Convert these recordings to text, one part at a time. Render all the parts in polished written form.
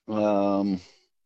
Um,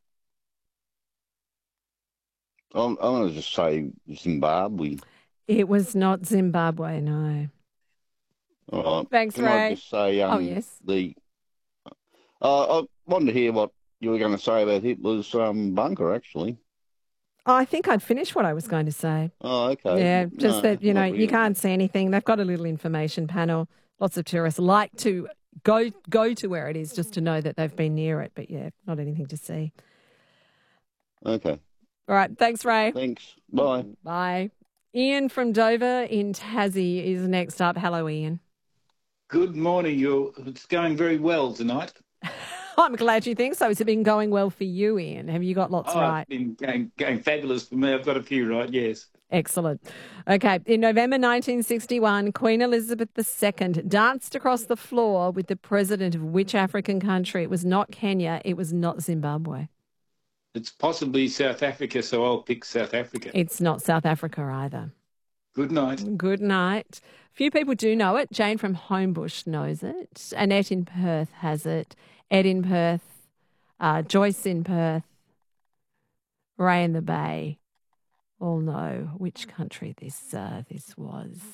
I'm going to just say Zimbabwe. It was not Zimbabwe, no. All right. Thanks, Can I Ray. just say Oh, yes. the I wanted to hear what you were going to say about Hitler's bunker, actually. I think I'd finished what I was going to say. Oh, okay. Yeah, just No, that, not you really. can't see anything. They've got a little information panel. Lots of tourists like to go to where it is just to know that they've been near it, but yeah, not anything to see. Okay. All right, thanks, Ray. Thanks. Bye. Bye. Ian from Dover in Tassie is next up. Hello, Ian. Good morning. It's going very well tonight. I'm glad you think so. Has it been going well for you, Ian? Have you got lots Oh, it's right? been going fabulous for me. I've got a few right, yes. Excellent. Okay. In November 1961, Queen Elizabeth II danced across the floor with the president of which African country? It was not Kenya. It was not Zimbabwe. It's possibly South Africa, so I'll pick South Africa. It's not South Africa either. Good night. Good night. Few people do know it. Jane from Homebush knows it. Annette in Perth has it. Ed in Perth. Joyce in Perth. Ray in the Bay. All know which country this was.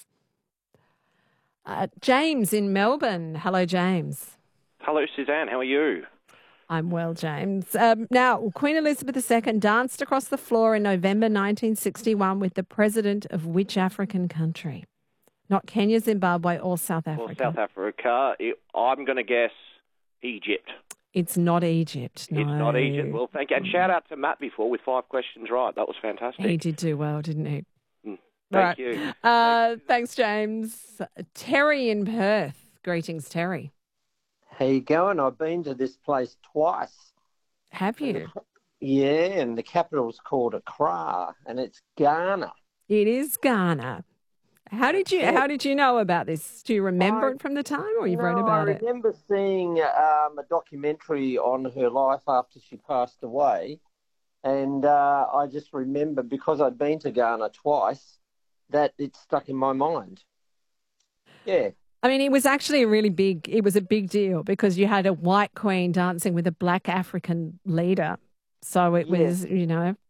James in Melbourne. Hello, James. Hello, Suzanne. How are you? I'm well, James. Now, Queen Elizabeth II danced across the floor in November 1961 with the president of which African country? Not Kenya, Zimbabwe, or South Well, Africa. South Africa. I'm going to guess Egypt. It's not Egypt, no. It's not Egypt. Well, thank you. And shout out to Matt before with 5 questions right. That was fantastic. He did do well, didn't he? Thank you. Thanks, James. Terry in Perth. Greetings, Terry. How you going? I've been to this place twice. Have you? Yeah, and the capital's called Accra, and it's Ghana. It is Ghana. How did you know about this? Do you remember it from the time, or you've read about I it? remember seeing a documentary on her life after she passed away, and I just remember, because I'd been to Ghana twice, that it stuck in my mind. Yeah. I mean, it was actually it was a big deal because you had a white queen dancing with a black African leader. So it was, the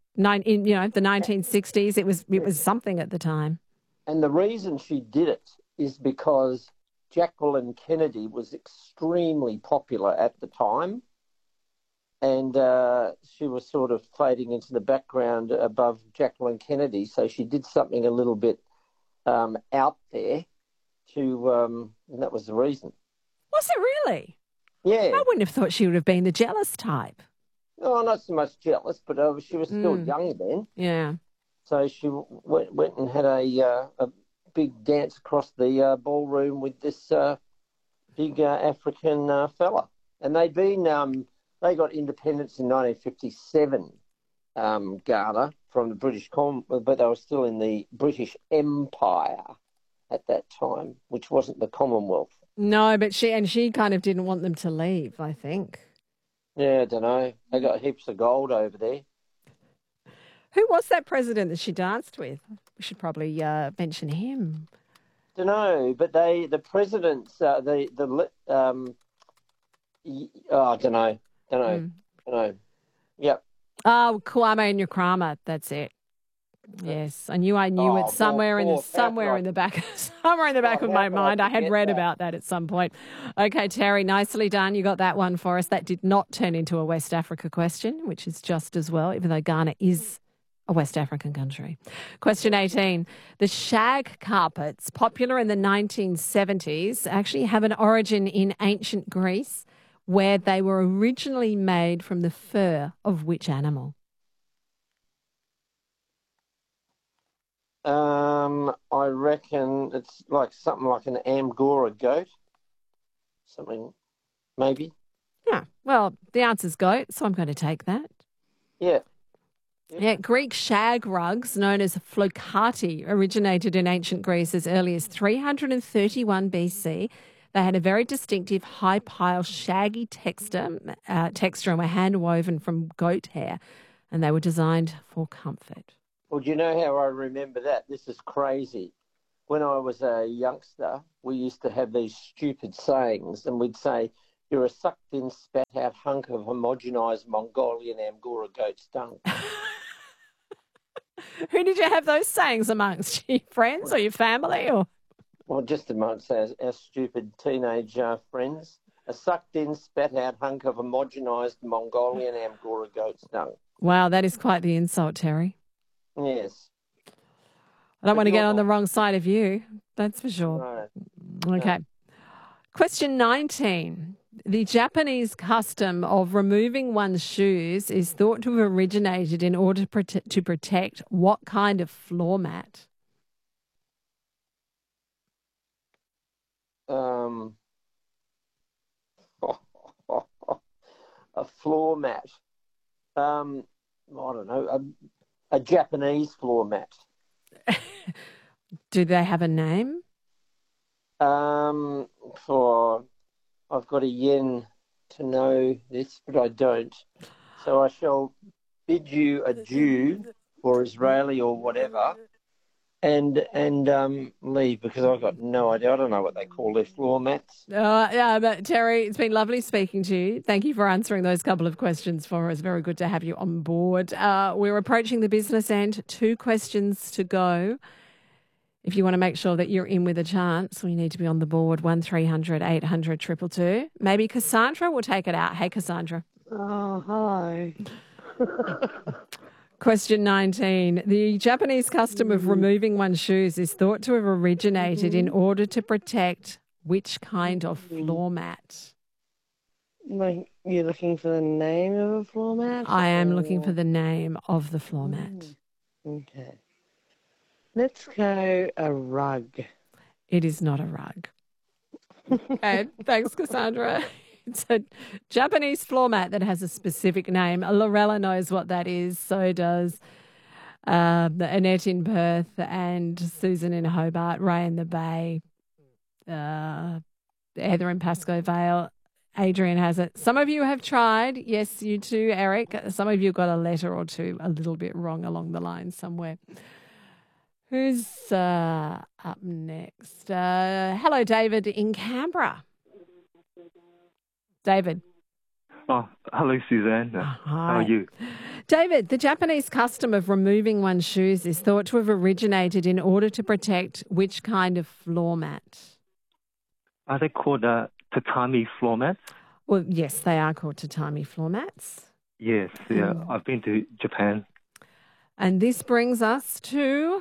1960s, it was something at the time. And the reason she did it is because Jacqueline Kennedy was extremely popular at the time. And she was sort of fading into the background above Jacqueline Kennedy. So she did something a little bit out there and that was the reason. Was it really? Yeah. I wouldn't have thought she would have been the jealous type. No, not so much jealous, but she was still young then. Yeah. So she went and had a big dance across the ballroom with this big African fella. And they got independence in 1957, Ghana, from the British but they were still in the British Empire at that time, which wasn't the Commonwealth. No, but she kind of didn't want them to leave, I think. Yeah, I don't know. They got heaps of gold over there. Who was that president that she danced with? We should probably mention him. Don't know, but the presidents, I don't know. Yep. Oh, Kwame Nkrumah, that's it. Yes, I knew it somewhere in the back of my mind. I had read about that at some point. Okay, Terry, nicely done. You got that one for us. That did not turn into a West Africa question, which is just as well, even though Ghana is a West African country. Question 18. The shag carpets, popular in the 1970s, actually have an origin in ancient Greece, where they were originally made from the fur of which animal? I reckon it's like something like an Angora goat. Something, maybe. Yeah, well, the answer's goat, so I'm going to take that. Yeah. Yeah, Greek shag rugs, known as flocati, originated in ancient Greece as early as 331 BC. They had a very distinctive high-pile, shaggy texture and were hand-woven from goat hair, and they were designed for comfort. Well, do you know how I remember that? This is crazy. When I was a youngster, we used to have these stupid sayings, and we'd say, You're a sucked-in, spat-out hunk of homogenised Mongolian Angora goat dung. Who did you have those sayings amongst? Your friends or your family? Or Well, just amongst our stupid teenage friends. A sucked-in, spat-out hunk of homogenised Mongolian Angora goat dung. wow, that is quite the insult, Terry. Yes. I don't want to get on the wrong side of you. That's for sure. No. Okay. Question 19. The Japanese custom of removing one's shoes is thought to have originated in order to protect what kind of floor mat? A floor mat. I don't know, a Japanese floor mat. Do they have a name? I've got a yen to know this, but I don't. So I shall bid you adieu, or Israeli or whatever, and leave because I've got no idea. I don't know what they call their floor mats. Yeah, but Terry, it's been lovely speaking to you. Thank you for answering those couple of questions for us. Very good to have you on board. We're approaching the business end. 2 questions to go. If you want to make sure that you're in with a chance, we need to be on the board. 1300 800 222. Maybe Cassandra will take it out. Hey, Cassandra. Oh, hi. Question 19. The Japanese custom of removing one's shoes is thought to have originated in order to protect which kind of floor mat? Like, you're looking for the name of a floor mat? I am looking for the name of the floor mat. Okay. Let's go a rug. It is not a rug. Okay, thanks, Cassandra. It's a Japanese floor mat that has a specific name. Lorella knows what that is. So does Annette in Perth and Susan in Hobart, Ray in the Bay, Heather in Pascoe Vale. Adrian has it. Some of you have tried. Yes, you too, Eric. Some of you got a letter or two a little bit wrong along the line somewhere. Who's up next? Hello, David in Canberra. David. Oh, hello, Suzanne. Hi. How are you? David, the Japanese custom of removing one's shoes is thought to have originated in order to protect which kind of floor mat? Are they called tatami floor mats? Well, yes, they are called tatami floor mats. Yes, yeah. I've been to Japan. And this brings us to...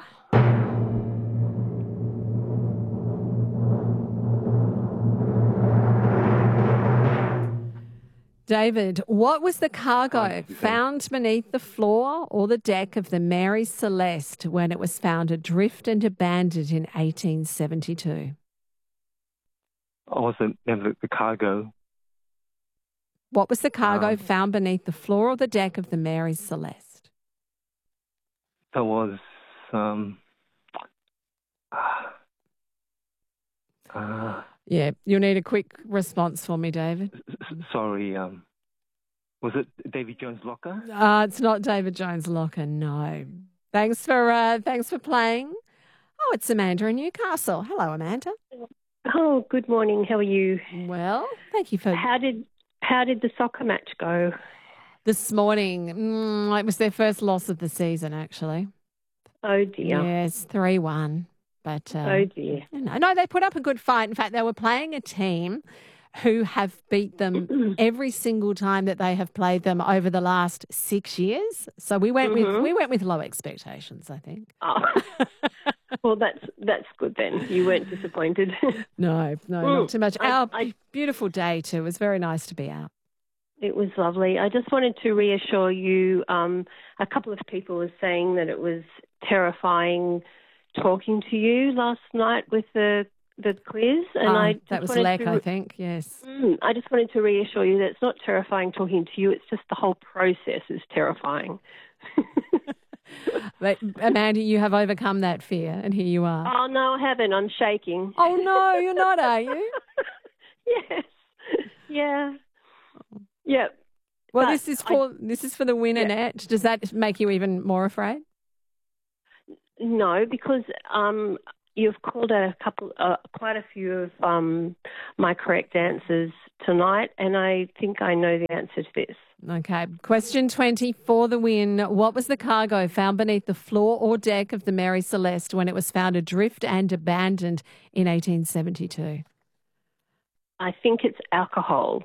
David, what was the cargo found beneath the floor or the deck of the Mary Celeste when it was found adrift and abandoned in 1872? I was the cargo. What was the cargo found beneath the floor or the deck of the Mary Celeste? There was yeah, you'll need a quick response for me, David. Sorry, was it Davy Jones' locker? It's not David Jones' locker, no. Thanks for playing. Oh, it's Amanda in Newcastle. Hello, Amanda. Oh, good morning. How are you? Well, thank you for... How did the soccer match go? This morning, it was their first loss of the season, actually. Oh, dear. Yes, 3-1. But, oh, dear. No, they put up a good fight. In fact, they were playing a team who have beat them every single time that they have played them over the last 6 years. So we went with low expectations, I think. Oh. Well, that's good then. You weren't disappointed. No, not too much. Our beautiful day too. It was very nice to be out. It was lovely. I just wanted to reassure you. A couple of people were saying that it was terrifying talking to you last night with the quiz, and that was Lek, I think. Yes. I just wanted to reassure you that it's not terrifying talking to you. It's just the whole process is terrifying. But Amanda, you have overcome that fear, and here you are. Oh no, I haven't. I'm shaking. Oh no, you're not, are you? Yes. Yeah. Yep. Well, this is for the winner, Annette. Does that make you even more afraid? No, because you've called out quite a few of my correct answers tonight, and I think I know the answer to this. Okay. Question 20 for the win. What was the cargo found beneath the floor or deck of the Mary Celeste when it was found adrift and abandoned in 1872? I think it's alcohol.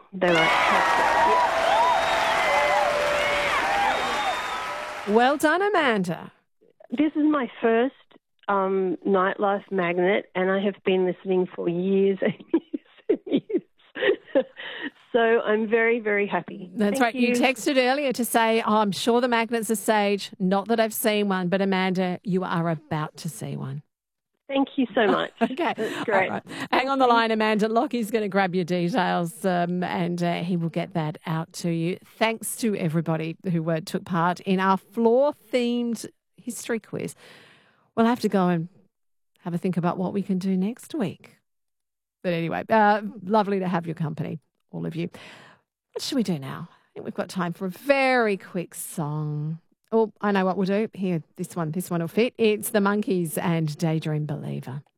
Well done, Amanda. This is my first nightlife magnet, and I have been listening for years and years and years. So I'm very, very happy. That's right. You texted earlier to say, I'm sure the magnets are sage. Not that I've seen one, but Amanda, you are about to see one. Thank you so much. Okay. That's great. All right. Hang on the line, Amanda. Lockie's going to grab your details and he will get that out to you. Thanks to everybody who took part in our floor-themed history quiz. We'll have to go and have a think about what we can do next week. But anyway, lovely to have your company, all of you. What should we do now? I think we've got time for a very quick song. Oh, I know what we'll do. Here, this one will fit. It's the Monkees and Daydream Believer.